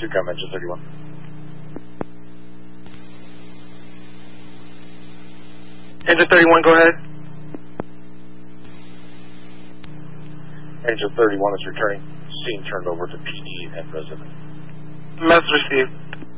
2, come engine 31. Engine 31, go ahead. Engine 31 is returning. Scene turned over to PD and resident. Message received.